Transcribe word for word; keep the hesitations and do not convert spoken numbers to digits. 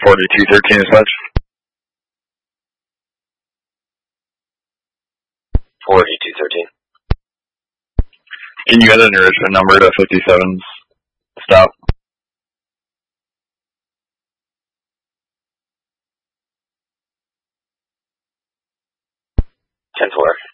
forty-two thirteen is much. forty-two thirteen. Can you add an enrichment number to fifty-seven's stop? ten four.